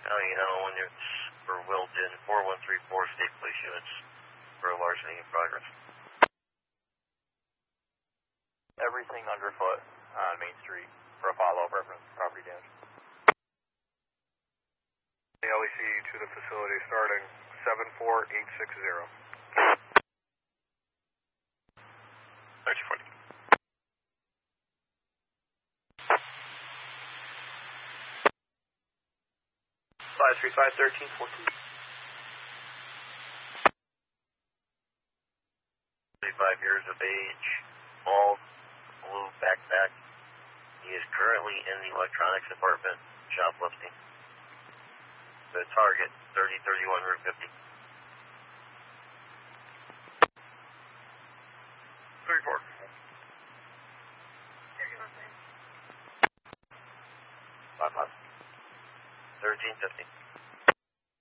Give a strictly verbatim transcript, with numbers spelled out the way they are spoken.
Now you know when it's for Wilton, four one three four state police units for larceny in progress. Everything underfoot on Main Street for a follow-up reference property damage. The L E C to the facility starting seven four eight six zero. Thank you, forty. five three five, thirteen fourteen. thirty-five years of age, bald, blue backpack. He is currently in the electronics department, shoplifting. The target, thirty thirty-one Route fifty. thirty-four. Five five. thirteen fifty.